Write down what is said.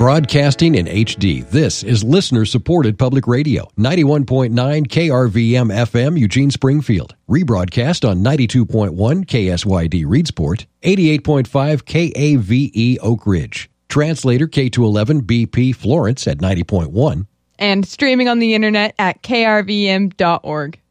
Broadcasting in HD, this is listener-supported public radio, 91.9 KRVM FM, Eugene Springfield. Rebroadcast on 92.1 KSYD Reedsport, 88.5 KAVE Oak Ridge. Translator K211 BP Florence at 90.1. And streaming on the internet at krvm.org.